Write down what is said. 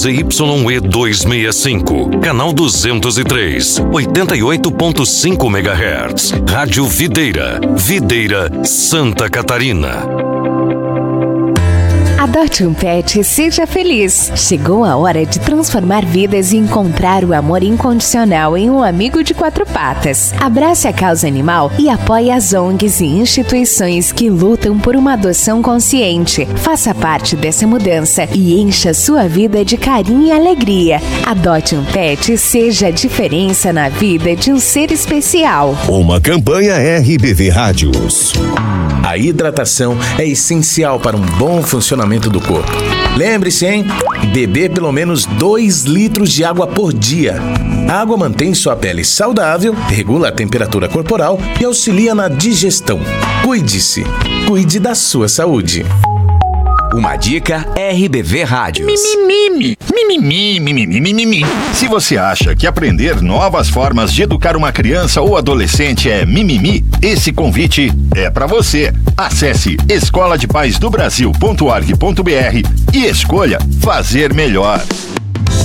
ZYE 265, canal 203, 88.5 MHz. Rádio Videira, Videira, Santa Catarina. Adote um pet e seja feliz. Chegou a hora de transformar vidas e encontrar o amor incondicional em um amigo de quatro patas. Abrace a causa animal e apoie as ONGs e instituições que lutam por uma adoção consciente. Faça parte dessa mudança e encha sua vida de carinho e alegria. Adote um pet e seja a diferença na vida de um ser especial. Uma campanha RBV Rádios. A hidratação é essencial para um bom funcionamento do corpo. Lembre-se, hein? Beber pelo menos 2 litros de água por dia. A água mantém sua pele saudável, regula a temperatura corporal e auxilia na digestão. Cuide-se. Cuide da sua saúde. Uma dica RBV Rádios. Se você acha que aprender novas formas de educar uma criança ou adolescente é mimimi, esse convite é para você. Acesse escoladepaisdobrasil.org.br e escolha fazer melhor.